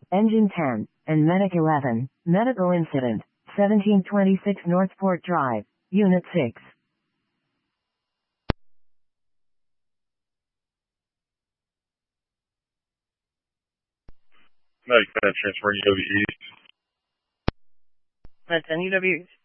Engine 10, and Medic 11. Medical incident, 1726 Northport Drive, Unit 6. Medic 10 transferring UW East. Med 10 UW East.